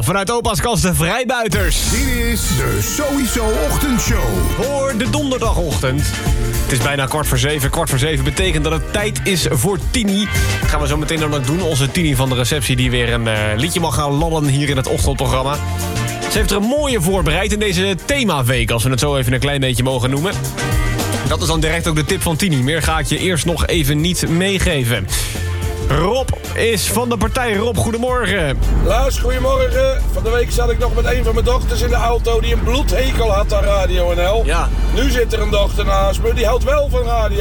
vanuit Opa's Kast de Vrijbuiters. Dit is de Sowieso Ochtendshow. Voor de donderdagochtend. Het is bijna 6:15. 6:15 betekent dat het tijd is voor Tini. Dat gaan we zo meteen dan ook doen. Onze Tini van de receptie die weer een liedje mag gaan lallen hier in het ochtendprogramma. Ze heeft er een mooie voorbereid in deze themaweek, als we het zo even een klein beetje mogen noemen. Dat is dan direct ook de tip van Tini. Meer ga ik je eerst nog even niet meegeven. Rob is van de partij. Rob, goedemorgen. Lars, goedemorgen. Van de week zat ik nog met een van mijn dochters in de auto die een bloedhekel had aan Radio NL. Ja. Nu zit er een dochter naast me, die houdt wel van Radio